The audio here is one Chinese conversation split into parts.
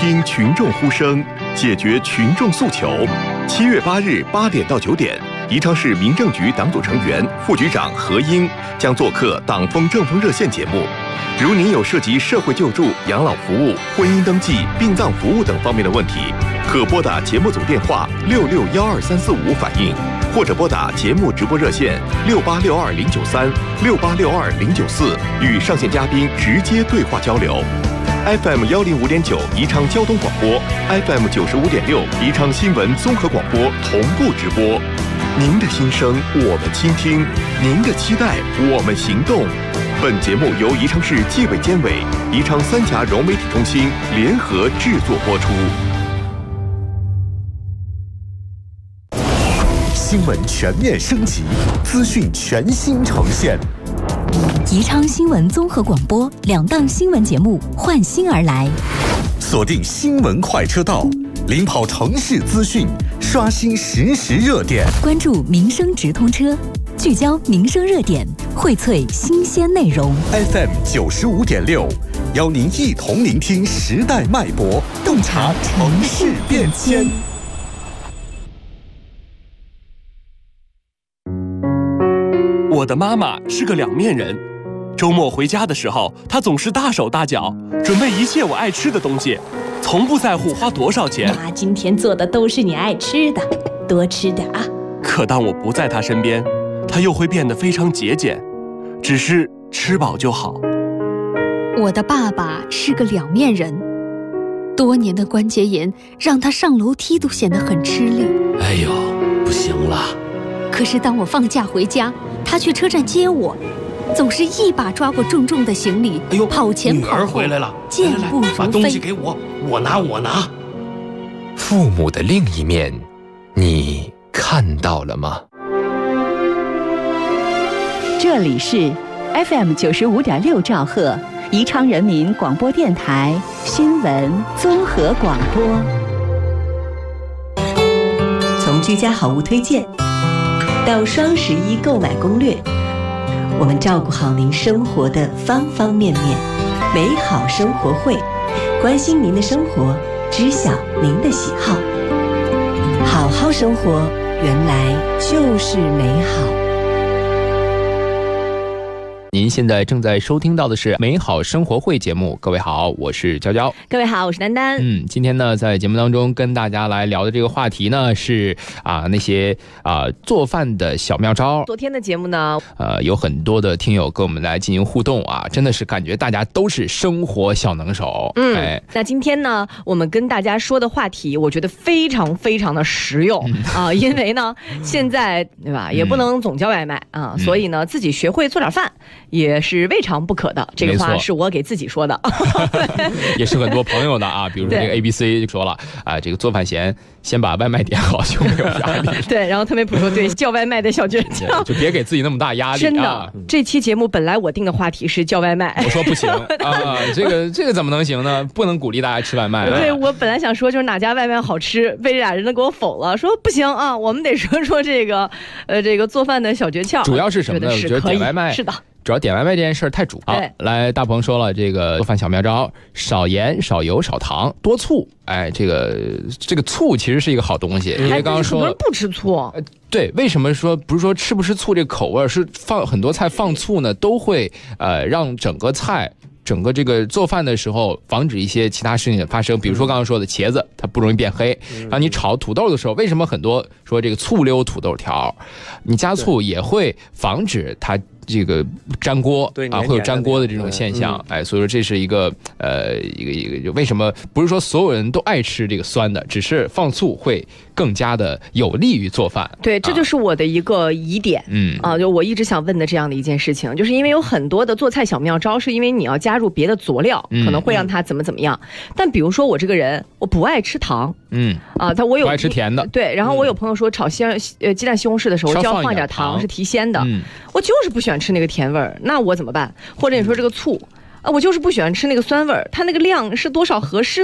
听群众呼声，解决群众诉求。7月8日8点到9点，宜昌市民政局党组成员、副局长何英将做客党风政风热线节目。如您有涉及社会救助、养老服务、婚姻登记、殡葬服务等方面的问题，可拨打节目组电话66123455反映，或者拨打节目直播热线68620936862094与上线嘉宾直接对话交流。FM 105.9宜昌交通广播， FM 95.6宜昌新闻综合广播同步直播。您的心声我们倾听，您的期待我们行动。本节目由宜昌市纪委监委、宜昌三峡融媒体中心联合制作播出。 新闻全面升级，资讯全新呈现。 宜昌新闻综合广播2档新闻节目换新而来， 锁定新闻快车道，领跑城市资讯，刷新实时热点， 关注民生直通车，聚焦民生热点，荟萃新鲜内容。 FM 95.6，邀您一同聆听时代脉搏，洞察城市变迁。 我的妈妈是个两面人，周末回家的时候，她总是大手大脚，准备一切我爱吃的东西，从不在乎花多少钱。 妈今天做的都是你爱吃的，多吃点啊。 可当我不在她身边，她又会变得非常节俭，只是吃饱就好。 我的爸爸是个两面人，多年的关节炎让他上楼梯都显得很吃力。 哎呦，不行了。 可是当我放假回家，他去车站接我，总是一把抓过重重的行李，跑前跑后， 女儿回来了， 健步如飞。 把东西给我，我拿。 父母的另一面，你看到了吗？ 这里是 FM 95.6兆赫，宜昌人民广播电台新闻综合广播。 从居家好物推荐到双11购买攻略，我们照顾好您生活的方方面面。美好生活会，关心您的生活，知晓您的喜好。好好生活，原来就是美好。 您现在正在收听到的是美好生活会节目。各位好，我是娇娇。 各位好，我是丹丹。 今天呢，在节目当中跟大家来聊的这个话题呢，是那些做饭的小妙招。 昨天的节目呢， 有很多的听友跟我们来进行互动啊，真的是感觉大家都是生活小能手。 那今天呢，我们跟大家说的话题，我觉得非常非常的实用因为呢，现在对吧，也不能总叫外卖所以呢，自己学会做点饭也是未尝不可的。这个话是我给自己说的也是很多朋友的比如说这个 ABC 就说了这个做饭前先把外卖点好就没有压力对，然后特别普说对叫外卖的小倔强， 就别给自己那么大压力。 真的这期节目本来我定的话题是叫外卖， 我说不行这个怎么能行呢？不能鼓励大家吃外卖对，我本来想说就是哪家外卖好吃，被这俩人都给我否了，说不行我们得说这个做饭的小诀窍。 主要是什么呢？我觉得点外卖是的， 主要点外卖这件事太主要。来，大鹏说了，这个做饭小妙招：少盐、少油、少糖，多醋。这个醋其实是一个好东西，因为刚刚说很多人不吃醋。 对，为什么说不是说吃不吃醋这个口味，是放很多菜放醋呢，都会让整个菜。整个这个做饭的时候防止一些其他事情的发生，比如说刚刚说的茄子它不容易变黑，然后你炒土豆的时候，为什么很多说这个醋溜土豆条，你加醋也会防止它这个粘锅会有粘锅的这种现象。所以说这是一个为什么不是说所有人都爱吃这个酸的，只是放醋会更加的有利于做饭。 对，这就是我的一个疑点。就我一直想问的这样的一件事情，就是因为有很多的做菜小妙招，是因为你要加入别的佐料，可能会让它怎么样。但比如说我这个人，我不爱吃糖，我有不爱吃甜的。 对，然后我有朋友说炒鸡蛋西红柿的时候就要放一点糖，是提鲜的。我就是不喜欢吃那个甜味儿，那我怎么办？或者你说这个醋我就是不喜欢吃那个酸味儿，它那个量是多少合适呢？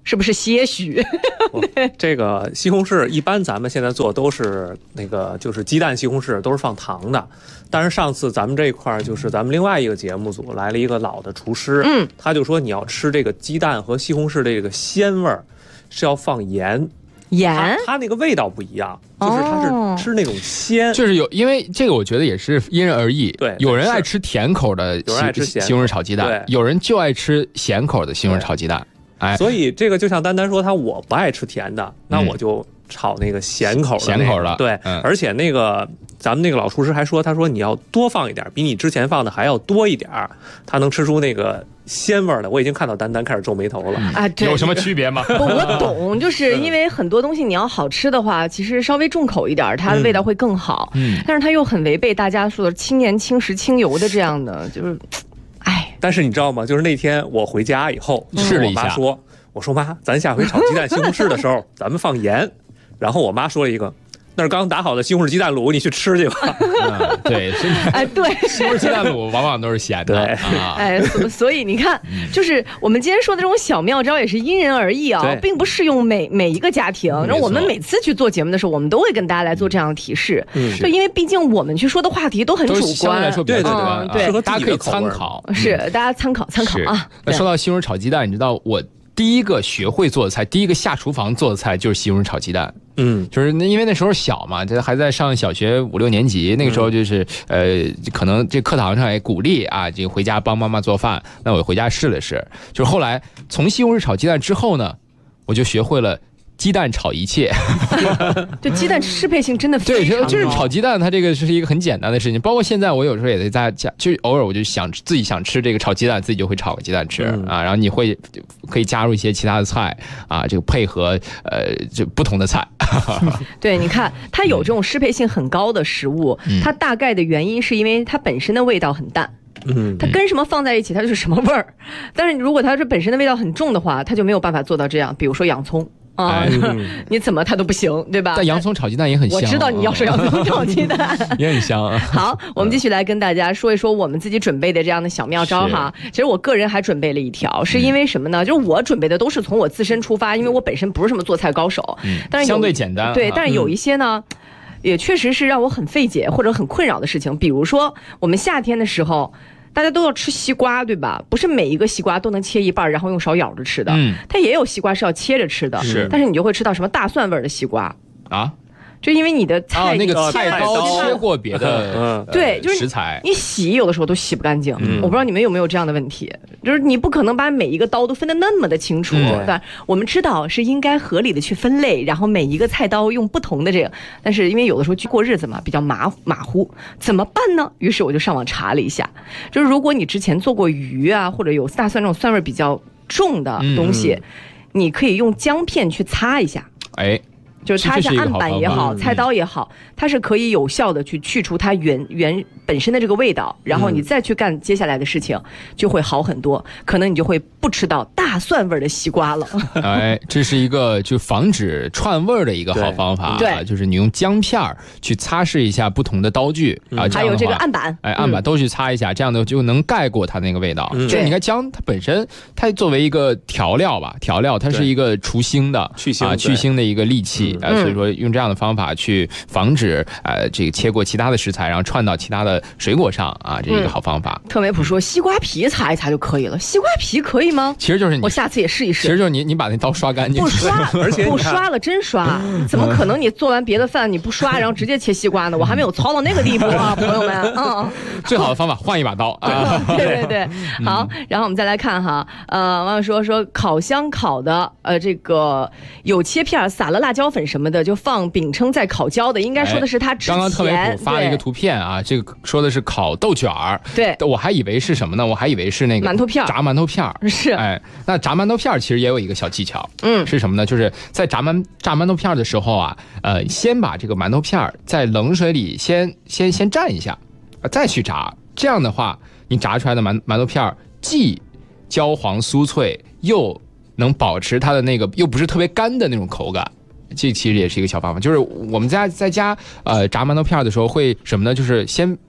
是不是些许？ 这个西红柿一般咱们现在做都是那个就是鸡蛋西红柿都是放糖的，但是上次咱们这一块就是咱们另外一个节目组来了一个老的厨师，他就说你要吃这个鸡蛋和西红柿这个鲜味儿是要放盐。它那个味道不一样，就是它是吃那种鲜， 就是因为这个我觉得也是因人而异。 对， 有人爱吃甜口的西红柿炒鸡蛋，有人就爱吃咸口的西红柿炒鸡蛋。哎， 所以这个就像丹丹说，我不爱吃甜的，那我就炒那个咸口的。对，而且那个咱们那个老厨师还说，他说你要多放一点，比你之前放的还要多一点，他能吃出那个鲜味的。我已经看到丹丹开始皱眉头了啊！ 有什么区别吗？ 我懂，就是因为很多东西你要好吃的话，其实稍微重口一点，它的味道会更好。但是它又很违背大家说的轻盐、轻食、轻油的这样的，就是。 但是你知道吗？就是那天我回家以后， 试了一下， 我说妈，咱下回炒鸡蛋西红柿的时候，咱们放盐。然后我妈说了一个，那是刚打好的西红柿鸡蛋卤，你去吃去吧。 对， 对， 西红柿鸡蛋卤往往都是咸的。 所以你看，就是我们今天说的这种小妙招也是因人而异啊，并不适用每一个家庭。然后我们每次去做节目的时候，我们都会跟大家来做这样的提示。就因为毕竟我们去说的话题都很主观， 对， 大家可以参考。 是，大家参考啊。 那说到西红柿炒鸡蛋，你知道我第一个学会做的菜，第一个下厨房做的菜就是西红柿炒鸡蛋。就是因为那时候小嘛，这还在上小学5、6年级，那个时候就是可能这课堂上也鼓励啊，这个回家帮妈妈做饭。那我回家试了试，就是后来从西红柿炒鸡蛋之后呢，我就学会了鸡蛋炒一切。 对，鸡蛋适配性真的非常高。 对，就是炒鸡蛋，它这个是一个很简单的事情。包括现在我有时候也在家，就偶尔我就自己想吃这个炒鸡蛋，自己就会炒个鸡蛋吃啊。然后你可以加入一些其他的菜啊，这个配合就不同的菜。 对，你看它有这种适配性很高的食物，它大概的原因是因为它本身的味道很淡。它跟什么放在一起，它就是什么味儿。但是如果它是本身的味道很重的话，它就没有办法做到这样。比如说洋葱。你怎么它都不行，对吧？ 但洋葱炒鸡蛋也很香。 我知道你要说洋葱炒鸡蛋也很香。 好，我们继续来跟大家说一说我们自己准备的这样的小妙招哈。其实我个人还准备了一条，是因为什么呢？就是我准备的都是从我自身出发，因为我本身不是什么做菜高手，但是相对简单。 对，但是有一些呢，也确实是让我很费解或者很困扰的事情。比如说我们夏天的时候。大家都要吃西瓜，对吧？不是每一个西瓜都能切一半，然后用勺咬着吃的。它也有西瓜是要切着吃的，但是你就会吃到什么大蒜味的西瓜啊。就因为你的菜那个菜刀切过别的对，就是食材， 你洗有的时候都洗不干净。我不知道你们有没有这样的问题，就是你不可能把每一个刀都分得那么的清楚。对，我们知道是应该合理的去分类，然后每一个菜刀用不同的这个，但是因为有的时候过日子嘛，比较马虎，怎么办呢？于是我就上网查了一下，就是如果你之前做过鱼啊，或者有大蒜这种蒜味比较重的东西，你可以用姜片去擦一下。就是擦一下案板也好，菜刀也好，它是可以有效的去除它原本身的这个味道，然后你再去干接下来的事情，就会好很多。可能你就会不吃到大蒜味的西瓜了。 这是一个就防止串味的一个好方法。 对， 就是你用姜片去擦拭一下不同的刀具啊， 还有这个案板， 案板都去擦一下，这样的就能盖过它那个味道。就你看姜，它本身它作为一个调料它是一个除腥的去腥的一个利器。所以说用这样的方法去防止这个切过其他的食材，然后串到其他的水果上啊，这是一个好方法。 特梅普说西瓜皮擦一擦就可以了，西瓜皮可以吗？ 其实就是我下次也试一试。 其实就是你把那刀刷干净， 不刷，而且不刷了真刷，怎么可能你做完别的饭你不刷，然后直接切西瓜呢？我还没有糙到那个地步啊，朋友们。 最好的方法换一把刀。 对，好，然后我们再来看哈，网友说烤箱烤的这个有切片撒了辣椒粉什么的，就放饼铛在烤焦的，应该说的是他之前。 刚刚特别发了一个图片啊，这个说的是烤豆卷儿。 对， 我还以为是什么呢？我还以为是那个馒头片， 炸馒头片。 是， 那炸馒头片其实也有一个小技巧，是什么呢？就是在炸馒头片的时候啊，先把这个馒头片在冷水里先蘸一下，再去炸。这样的话，你炸出来的馒头片既焦黄酥脆，又能保持它的那个又不是特别干的那种口感。这其实也是一个小方法，就是我们在家炸馒头片的时候会什么呢？就是先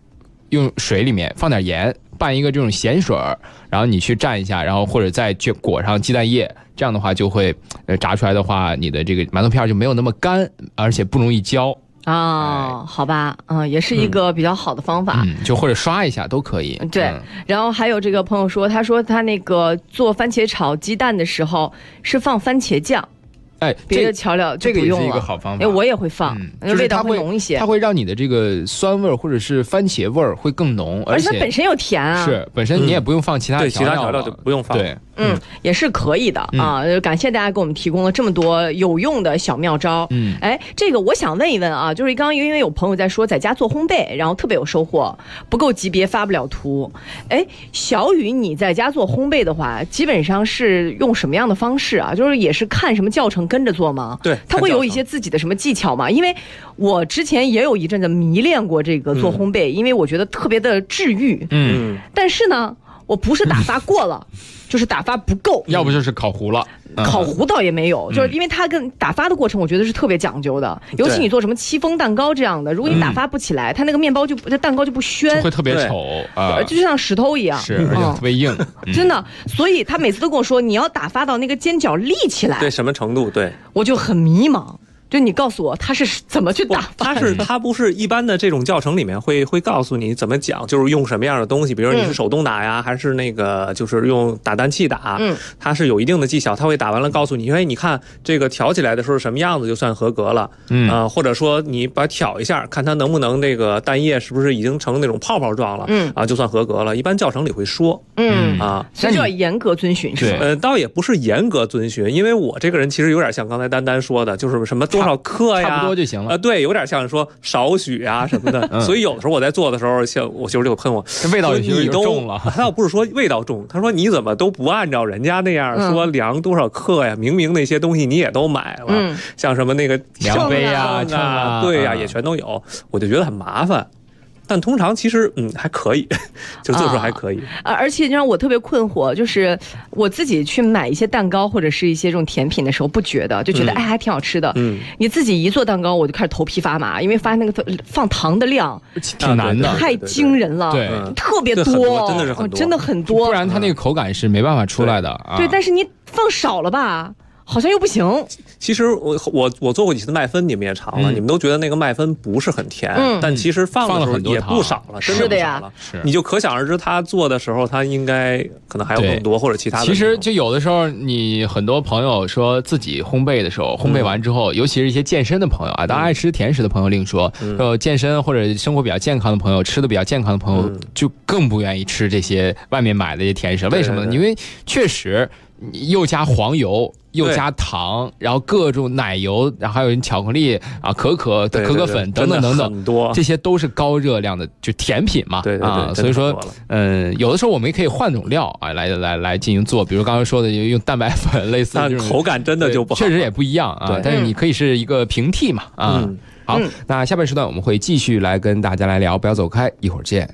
用水里面放点盐，拌一个这种咸水，然后你去蘸一下，然后或者再去裹上鸡蛋液，这样的话就会炸出来的话，你的这个馒头片就没有那么干，而且不容易焦。 好吧，也是一个比较好的方法， 就或者刷一下都可以。 对，然后还有这个朋友说，他说他那个做番茄炒鸡蛋的时候是放番茄酱。别的调料就不用了， 这个也是一个好方法。 我也会放，味道会浓一些。 它会让你的这个酸味或者是番茄味会更浓， 而且它本身又甜啊。 是，本身你也不用放其他对，其他调料就不用放。 对， 也是可以的啊。感谢大家给我们提供了这么多有用的小妙招。这个我想问一问啊，就是刚刚因为有朋友在说在家做烘焙，然后特别有收获，不够级别发不了图。小雨，你在家做烘焙的话，基本上是用什么样的方式啊？就是也是看什么教程跟着做吗？ 对， 他会有一些自己的什么技巧吗？因为我之前也有一阵子迷恋过这个做烘焙，因为我觉得特别的治愈。但是呢，我不是打发过了，就是打发不够， 要不就是烤糊了。 烤糊倒也没有，就是因为它跟打发的过程，我觉得是特别讲究的。尤其你做什么戚风蛋糕这样的，如果你打发不起来，它那个面包蛋糕就不宣， 就会特别丑啊， 就像石头一样， 是，而且特别硬， 真的。所以他每次都跟我说，你要打发到那个尖角立起来， 对什么程度？对， 我就很迷茫。就你告诉我他是怎么去打发？ 他不是一般的这种教程里面会告诉你怎么讲，就是用什么样的东西，比如说你是手动打呀，还是那个就是用打蛋器打，它是有一定的技巧，他会打完了告诉你，因为你看这个挑起来的时候什么样子就算合格了，或者说你把它挑一下，看它能不能那个蛋液是不是已经成那种泡泡状了，就算合格了。一般教程里会说， 所以就要严格遵循，是吧？ 倒也不是严格遵循，因为我这个人其实有点像刚才丹丹说的，就是什么多少克呀， 差不多就行了。 对，有点像说少许啊什么的。所以有的时候我在做的时候，像我媳妇就喷我， 这味道有点重了。 他倒不是说味道重，他说你怎么都不按照人家那样说量多少克呀？明明那些东西你也都买了，像什么那个量杯啊、秤啊， 对呀，也全都有，我就觉得很麻烦。但通常其实还可以，就做出还可以。 而且让我特别困惑，就是我自己去买一些蛋糕或者是一些这种甜品的时候，不觉得，就觉得还挺好吃的。你自己一做蛋糕，我就开始头皮发麻，因为发现那个放糖的量挺难的， 太惊人了， 对， 特别多， 真的是很多， 真的很多， 不然它那个口感是没办法出来的。 对，但是你放少了吧？好像又不行。 其实我做过几次麦芬，你们也尝了，你们都觉得那个麦芬不是很甜，但其实放的时候也不少了， 是的呀。 你就可想而知，他做的时候他应该可能还有更多或者其他的。 其实就有的时候，你很多朋友说自己烘焙的时候，烘焙完之后，尤其是一些健身的朋友啊，当然爱吃甜食的朋友另说，健身或者生活比较健康的朋友，吃的比较健康的朋友，就更不愿意吃这些外面买的这些甜食。为什么呢？因为确实又加黄油。又加糖，然后各种奶油，然后还有巧克力啊、可可粉等等等等， 很多， 这些都是高热量的就甜品嘛。 对所以说，有的时候我们也可以换种料啊，来进行做，比如刚刚说的用蛋白粉，类似这种， 口感真的就不好， 确实也不一样啊。但是你可以是一个平替嘛啊。好，那下半时段我们会继续来跟大家来聊，不要走开，一会儿见。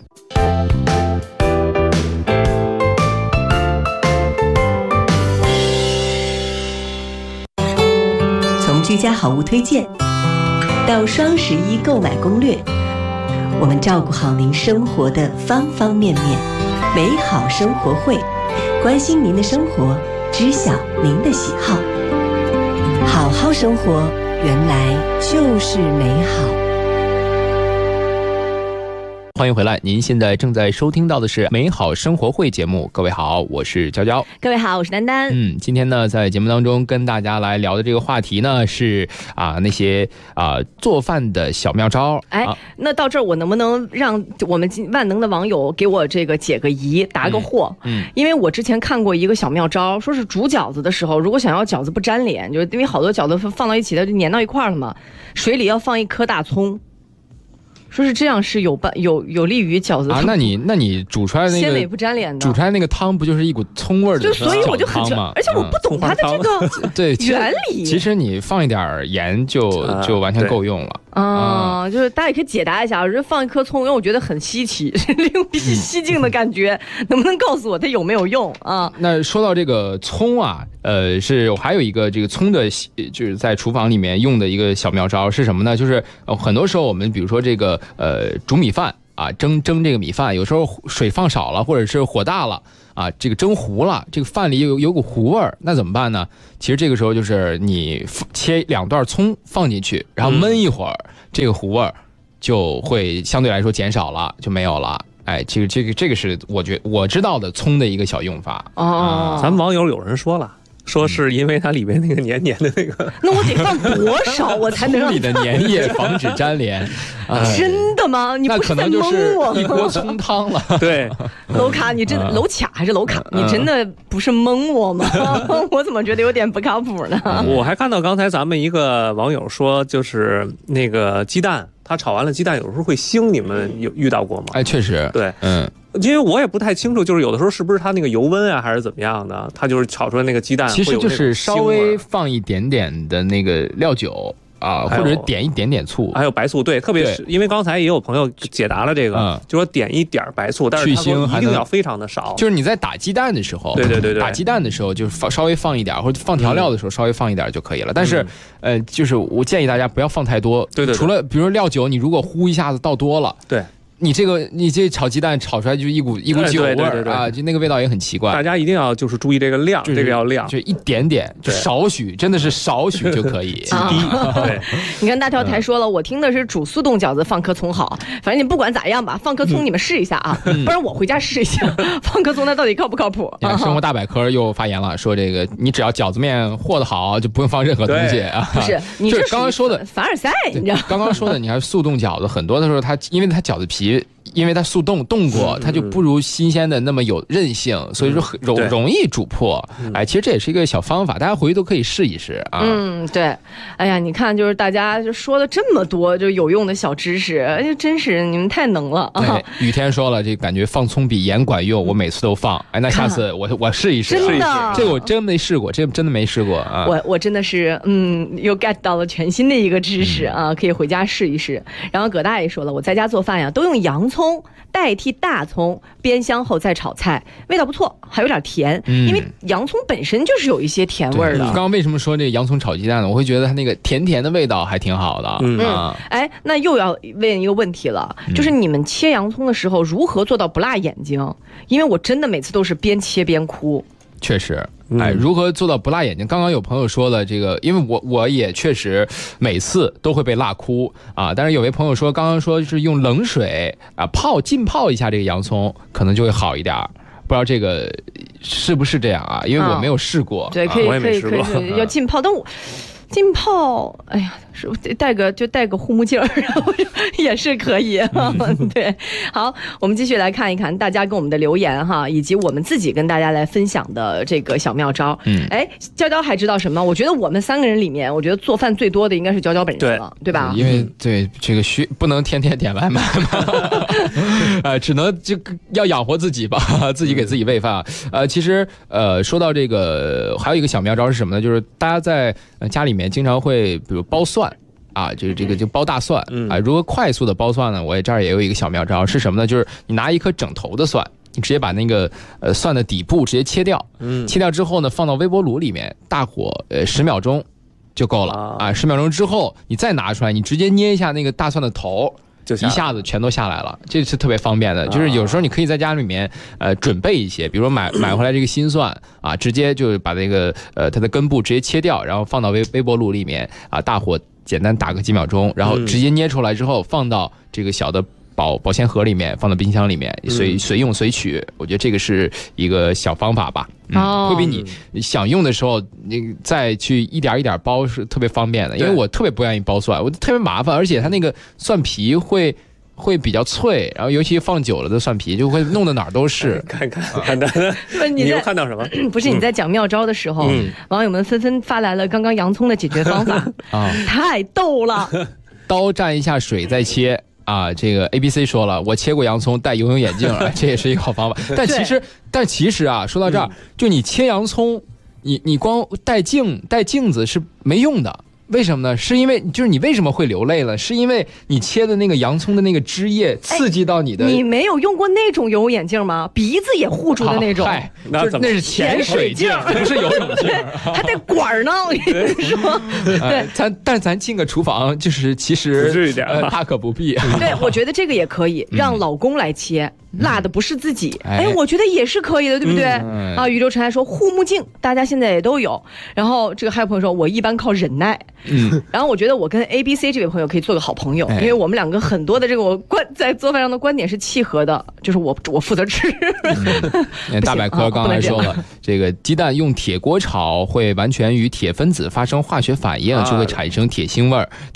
居家好物推荐到双11购买攻略，我们照顾好您生活的方方面面。美好生活会，关心您的生活，知晓您的喜好。好好生活，原来就是美好。 欢迎回来，您现在正在收听到的是美好生活会节目。各位好，我是娇娇。 各位好，我是丹丹。 今天呢，在节目当中跟大家来聊的这个话题呢，是那些做饭的小妙招。 那到这儿我能不能让我们万能的网友给我这个解个疑，答个惑？因为我之前看过一个小妙招，说是煮饺子的时候，如果想要饺子不粘脸，就是因为好多饺子放到一起它就粘到一块了嘛，水里要放一颗大葱。说是这样是有利于饺子那你煮出来那个鲜美不粘脸的， 煮出来那个汤不就是一股葱味的就所以我就很而且我不懂它的这个对原理。 其实你放一点盐就完全够用了。 就是大家也可以解答一下，就是放一颗葱，因为我觉得很稀奇，令人西境的感觉，能不能告诉我它有没有用啊？ 那说到这个葱啊，我还有一个这个葱的，就是在厨房里面用的一个小妙招是什么呢？就是很多时候我们比如说这个煮米饭啊，蒸这个米饭，有时候水放少了，或者是火大了啊，这个蒸糊了，这个饭里有股糊味儿，那怎么办呢？其实这个时候就是你切2段葱放进去，然后焖一会儿，这个糊味儿就会相对来说减少了，就没有了。哎，这个是我知道的葱的一个小用法。 哦， 咱们网友有人说了。说是因为它里面那个黏黏的那个， 那我得放多少我才能让葱里的粘液防止粘连？ 真的吗？你不是在蒙我吗？ 一锅葱汤了。 对， 楼卡，你真的楼卡还是楼卡？你真的不是蒙我吗？我怎么觉得有点不靠谱呢？ 我还看到刚才咱们一个网友说，就是那个鸡蛋，他炒完了鸡蛋有时候会腥，你们有遇到过吗？ 哎，确实， 对，因为我也不太清楚，就是有的时候是不是它那个油温啊，还是怎么样的，它就是炒出来那个鸡蛋， 其实就是稍微放一点点的那个料酒啊，或者点一点点醋， 还有白醋，对，特别是因为刚才也有朋友解答了这个，就说点一点白醋，但是他说一定要非常的少， 就是你在打鸡蛋的时候， 对， 打鸡蛋的时候就稍微放一点，或者放调料的时候稍微放一点就可以了。但是就是我建议大家不要放太多， 对， 除了比如说料酒，你如果呼一下子倒多了， 对。 你这炒鸡蛋炒出来就一股酒味儿啊，就那个味道也很奇怪。 大家一定要就是注意这个量，这个要量， 就一点点，就少许，真的是少许就可以。 几滴。对， 你看大条台说了，我听的是煮速冻饺子放颗葱好，反正你不管咋样吧，放颗葱你们试一下啊，不然我回家试一下，放颗葱它到底靠不靠谱？ 生活大百科又发言了，说这个你只要饺子面和得好，就不用放任何东西啊。 不是，你这刚刚说的凡尔赛，你知道？ 刚刚说的，你看速冻饺子，很多的时候因为它饺子皮。因为它速冻过，它就不如新鲜的那么有韧性，所以说容易煮破。哎，其实这也是一个小方法，大家回去都可以试一试啊。 对。哎呀，你看，就是大家就说了这么多就有用的小知识，哎，真是你们太能了啊！ 对，雨天说了，这感觉放葱比盐管用，我每次都放。哎，那下次我试一试。 真的， 这个我真没试过，这真的没试过啊。 我真的是又 get 到了全新的一个知识啊，可以回家试一试。然后葛大爷说了，我在家做饭呀，都用洋葱代替大葱，煸香后再炒菜，味道不错，还有点甜。因为洋葱本身就是有一些甜味的。 刚刚为什么说这个洋葱炒鸡蛋呢？我会觉得它那个甜甜的味道还挺好的。 哎，那又要问一个问题了，就是你们切洋葱的时候如何做到不辣眼睛？因为我真的每次都是边切边哭。 确实，哎，如何做到不辣眼睛？刚刚有朋友说了这个，因为我也确实每次都会被辣哭啊。但是有位朋友说，刚刚说是用冷水啊浸泡一下这个洋葱，可能就会好一点。不知道这个是不是这样啊？因为我没有试过。 对，可以要浸泡，但我浸泡，哎呀，是带个护目镜儿，然后也是可以。对，好，我们继续来看一看大家跟我们的留言哈，以及我们自己跟大家来分享的这个小妙招。哎，娇娇还知道什么？我觉得我们3个人里面，我觉得做饭最多的应该是娇娇本人了，对吧？ 因为对这个不能天天点外卖嘛，只能就要养活自己吧，自己给自己喂饭。其实说到这个，还有一个小妙招是什么呢？就是大家在家里面经常会比如剥蒜。啊，这个就剥大蒜啊，如何快速的剥蒜呢？我这儿也有一个小妙招，是什么呢？就是你拿一颗整头的蒜，你直接把那个蒜的底部直接切掉，切掉之后呢，放到微波炉里面，大火10秒钟就够了啊。10秒钟之后，你再拿出来，你直接捏一下那个大蒜的头。就一下子全都下来了，这是特别方便的。就是有时候你可以在家里面准备一些，比如说买回来这个新蒜啊，直接就把那个它的根部直接切掉，然后放到微波炉里面啊，大火简单打个几秒钟，然后直接捏出来之后放到这个小的保鲜盒里面，放到冰箱里面，随用随取。我觉得这个是一个小方法吧。会比你想用的时候你再去一点一点剥是特别方便的。因为我特别不愿意剥蒜，我特别麻烦，而且它那个蒜皮会比较脆，然后尤其放久了的蒜皮就会弄得哪儿都是。 看你又看到什么？ 不是你在讲妙招的时候，网友们纷纷发来了刚刚洋葱的解决方法啊，太逗了！ 刀蘸一下水再切。啊，这个 ABC 说了，我切过洋葱，戴游泳眼镜了，这也是一个好方法。但其实啊，说到这儿，就你切洋葱，你光带镜子是没用的。 为什么呢？是因为就是你为什么会流泪了？是因为你切的那个洋葱的那个汁液刺激到你的。 你没有用过那种游泳眼镜吗？鼻子也护住的那种。 那是潜水镜，不是游泳镜， 还带管呢。我跟你说，对， 但咱进个厨房，就是其实大可不必。 对，我觉得这个也可以让老公来切。辣的不是自己，我觉得也是可以的，对不对？啊，宇宙尘埃说护目镜，大家现在也都有。然后这个还有朋友说，我一般靠忍耐。然后我觉得我跟 ABC 这位朋友可以做个好朋友，因为我们两个很多的这个在做饭上的观点是契合的，就是我负责吃。 大百科刚才说了，这个鸡蛋用铁锅炒会完全与铁分子发生化学反应，就会产生铁腥味儿。